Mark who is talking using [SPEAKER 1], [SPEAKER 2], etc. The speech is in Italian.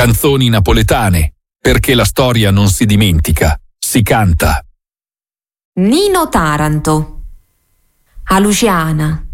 [SPEAKER 1] Canzoni napoletane, perché la storia non si dimentica, si canta.
[SPEAKER 2] Nino Taranto. A Luciana.